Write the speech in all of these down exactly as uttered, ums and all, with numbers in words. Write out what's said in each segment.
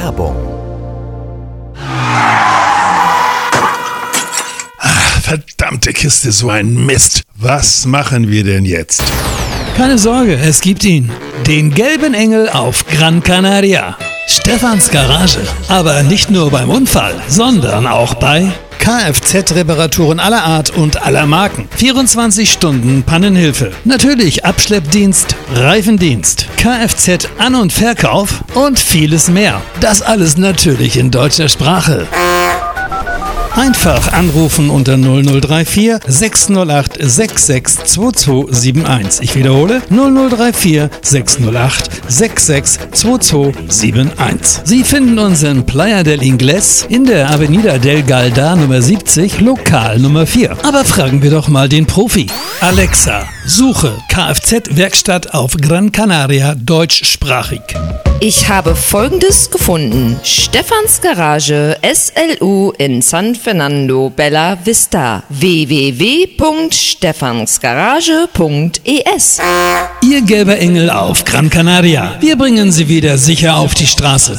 Werbung. Ach, verdammte Kiste, so ein Mist. Was machen wir denn jetzt? Keine Sorge, es gibt ihn. Den gelben Engel auf Gran Canaria. Stefans Garage. Aber nicht nur beim Unfall, sondern auch bei Kfz-Reparaturen aller Art und aller Marken. vierundzwanzig Stunden Pannenhilfe. Natürlich Abschleppdienst, Reifendienst, Kfz-An- und Verkauf und vieles mehr. Das alles natürlich in deutscher Sprache. Einfach anrufen unter null null drei vier sechs null acht sechs sechs zwei zwei sieben eins. Ich wiederhole null null drei vier sechs null acht sechs sechs zwei zwei sieben eins. Sie finden uns in Playa del Ingles in der Avenida del Galda Nummer siebzig, Lokal Nummer vier. Aber fragen wir doch mal den Profi. Alexa, suche Kfz-Werkstatt auf Gran Canaria deutschsprachig. Ich habe Folgendes gefunden. Stefans Garage S L U in San Fernando Bella Vista. w w w punkt stefansgarage punkt e s. Ihr gelber Engel auf Gran Canaria. Wir bringen Sie wieder sicher auf die Straße.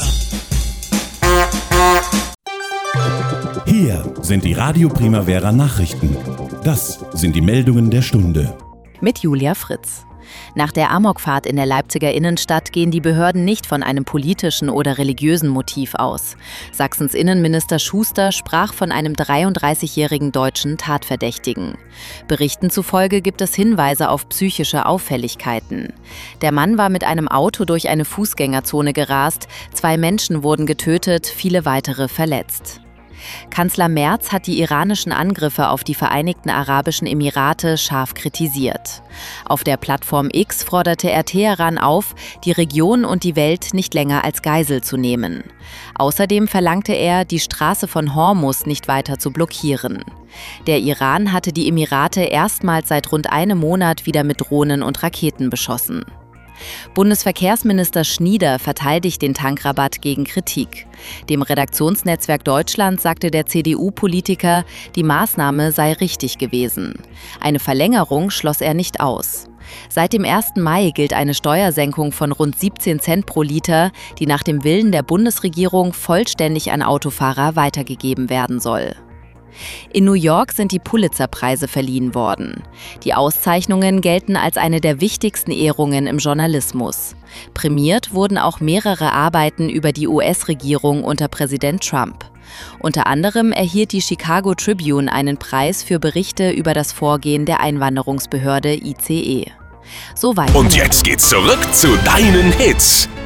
Hier sind die Radio Primavera Nachrichten. Das sind die Meldungen der Stunde. Mit Julia Fritz. Nach der Amokfahrt in der Leipziger Innenstadt gehen die Behörden nicht von einem politischen oder religiösen Motiv aus. Sachsens Innenminister Schuster sprach von einem dreiunddreißigjährigen deutschen Tatverdächtigen. Berichten zufolge gibt es Hinweise auf psychische Auffälligkeiten. Der Mann war mit einem Auto durch eine Fußgängerzone gerast, zwei Menschen wurden getötet, viele weitere verletzt. Kanzler Merz hat die iranischen Angriffe auf die Vereinigten Arabischen Emirate scharf kritisiert. Auf der Plattform X forderte er Teheran auf, die Region und die Welt nicht länger als Geisel zu nehmen. Außerdem verlangte er, die Straße von Hormuz nicht weiter zu blockieren. Der Iran hatte die Emirate erstmals seit rund einem Monat wieder mit Drohnen und Raketen beschossen. Bundesverkehrsminister Schnieder verteidigt den Tankrabatt gegen Kritik. Dem Redaktionsnetzwerk Deutschland sagte der C D U-Politiker, die Maßnahme sei richtig gewesen. Eine Verlängerung schloss er nicht aus. Seit dem ersten Mai gilt eine Steuersenkung von rund siebzehn Cent pro Liter, die nach dem Willen der Bundesregierung vollständig an Autofahrer weitergegeben werden soll. In New York sind die Pulitzer-Preise verliehen worden. Die Auszeichnungen gelten als eine der wichtigsten Ehrungen im Journalismus. Prämiert wurden auch mehrere Arbeiten über die U S-Regierung unter Präsident Trump. Unter anderem erhielt die Chicago Tribune einen Preis für Berichte über das Vorgehen der Einwanderungsbehörde I C E. Soweit. Und jetzt geht's zurück zu deinen Hits.